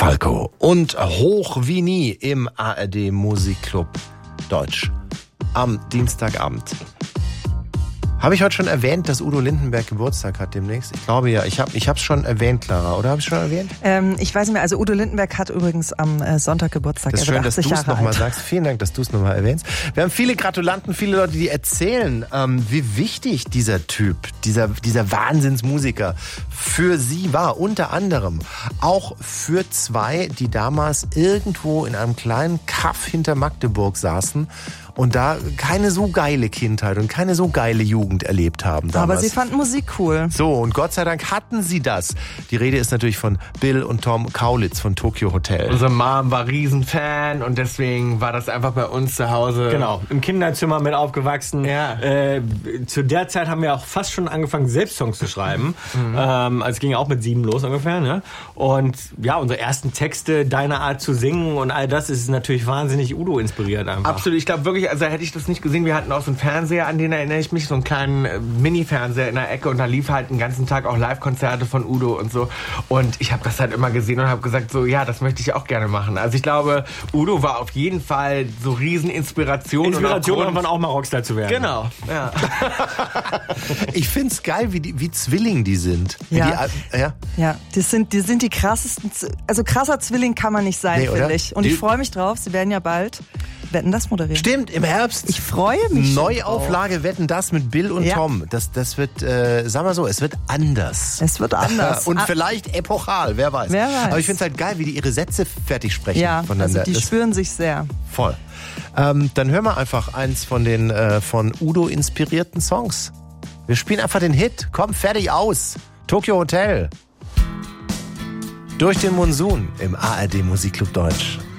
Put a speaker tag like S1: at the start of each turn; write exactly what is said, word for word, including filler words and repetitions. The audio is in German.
S1: Falco und Hoch wie nie im A R D Musikclub Deutsch am Dienstagabend. Habe ich heute schon erwähnt, dass Udo Lindenberg Geburtstag hat demnächst? Ich glaube ja. Ich habe ich habe es schon erwähnt, Clara. Oder habe ich es schon erwähnt?
S2: Ähm, ich weiß nicht mehr. Also Udo Lindenberg hat übrigens am äh, Sonntag Geburtstag.
S1: Das ist schön, dass du es nochmal sagst. Vielen Dank, dass du es nochmal erwähnst. Wir haben viele Gratulanten, viele Leute, die erzählen, ähm, wie wichtig dieser Typ, dieser, dieser Wahnsinnsmusiker für sie war. Unter anderem auch für zwei, die damals irgendwo in einem kleinen Kaff hinter Magdeburg saßen und da keine so geile Kindheit und keine so geile Jugend erlebt haben damals.
S2: Aber sie fanden Musik cool.
S1: So, und Gott sei Dank hatten sie das. Die Rede ist natürlich von Bill und Tom Kaulitz von Tokyo Hotel.
S3: Unsere Mom war Riesenfan und deswegen war das einfach bei uns zu Hause.
S4: Genau, im Kinderzimmer mit aufgewachsen.
S3: Ja.
S4: Äh, zu der Zeit haben wir auch fast schon angefangen, selbst Songs zu schreiben. Mhm. Ähm, also es ging auch mit sieben los ungefähr. Ne? Und ja, unsere ersten Texte, deine Art zu singen und all das ist natürlich wahnsinnig Udo inspiriert einfach.
S3: Absolut, ich glaube wirklich, also hätte ich das nicht gesehen, wir hatten auch so einen Fernseher, an den erinnere ich mich, so einen kleinen äh, Mini-Fernseher in der Ecke und da lief halt den ganzen Tag auch Live-Konzerte von Udo und so und ich habe das halt immer gesehen und habe gesagt, so ja, das möchte ich auch gerne machen. Also ich glaube, Udo war auf jeden Fall so riesen Inspiration.
S4: Inspiration,
S3: und auch
S4: irgendwann auch mal Rockstar zu werden.
S3: Genau, ja.
S1: Ich find's geil, wie, die, wie Zwilling die sind. Wie
S2: Ja.
S1: Die, ja.
S2: Ja, die sind, die sind die krassesten, Z- also krasser Zwilling kann man nicht sein,
S1: Nee, oder?
S2: finde ich. Und
S1: Die-
S2: ich freue mich drauf, sie werden ja bald Wetten, das moderieren.
S1: Stimmt, im Herbst.
S2: Ich freue mich schon
S1: Neuauflage Wetten, das mit Bill und
S2: Ja.
S1: Tom. Das, das wird, äh, sagen wir so, es wird anders.
S2: Es wird anders.
S1: Und
S2: Ah.
S1: vielleicht epochal, wer weiß.
S2: Wer weiß.
S1: Aber ich finde es halt geil, wie die ihre Sätze fertig sprechen
S2: Ja,
S1: voneinander.
S2: also die
S1: Das-
S2: spüren sich sehr.
S1: Voll. Ähm, dann hören wir einfach eins von den äh, von Udo inspirierten Songs. Wir spielen einfach den Hit. Komm, fertig aus. Tokyo Hotel. Durch den Monsun im A R D Musikclub Deutsch.